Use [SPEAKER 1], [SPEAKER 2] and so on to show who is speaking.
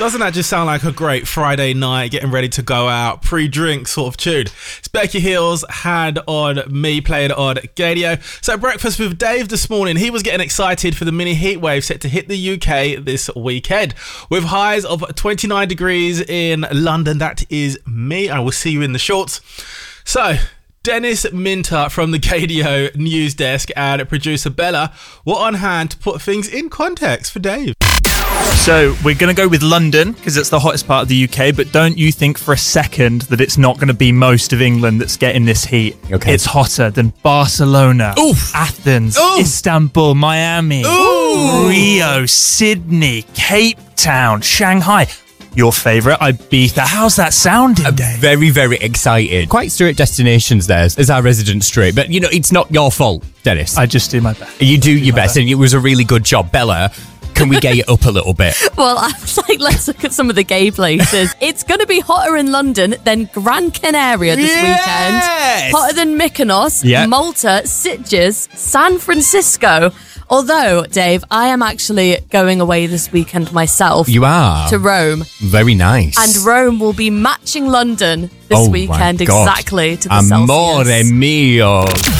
[SPEAKER 1] Doesn't that just sound like a great Friday night, getting ready to go out, pre-drink sort of tune? It's Becky Hills had on me, playing on Gadio. So breakfast with Dave this morning, he was getting excited for the mini heatwave set to hit the UK this weekend. With highs of 29 degrees in London, that is me. I will see you in the shorts. So, Dennis Minter from the Gadio news desk and producer Bella were on hand to put things in context for Dave.
[SPEAKER 2] So we're going to go with London because it's the hottest part of the UK, but don't you think for a second that it's not going to be most of England that's getting this heat.
[SPEAKER 3] Okay.
[SPEAKER 2] It's hotter than Barcelona,
[SPEAKER 3] Oof.
[SPEAKER 2] Athens,
[SPEAKER 3] Oof.
[SPEAKER 2] Istanbul, Miami,
[SPEAKER 3] Ooh.
[SPEAKER 2] Rio, Sydney, Cape Town, Shanghai. Your favourite, Ibiza. How's that sounding, Dave?
[SPEAKER 3] Very, very excited. Quite straight destinations there as our resident straight. But, you know, it's not your fault, Dennis.
[SPEAKER 2] I just do my best.
[SPEAKER 3] You do your best, and it was a really good job. Bella, can we get it up a little bit?
[SPEAKER 4] Well, I was like, let's look at some of the gay places. It's going to be hotter in London than Gran Canaria this weekend. Hotter than Mykonos,
[SPEAKER 3] Yeah.
[SPEAKER 4] Malta, Sitges, San Francisco. Although, Dave, I am actually going away this weekend myself.
[SPEAKER 3] You are?
[SPEAKER 4] To Rome.
[SPEAKER 3] Very nice.
[SPEAKER 4] And Rome will be matching London this
[SPEAKER 3] Oh my
[SPEAKER 4] weekend
[SPEAKER 3] God.
[SPEAKER 4] exactly to the
[SPEAKER 3] Amore
[SPEAKER 4] Celsius.
[SPEAKER 3] mio.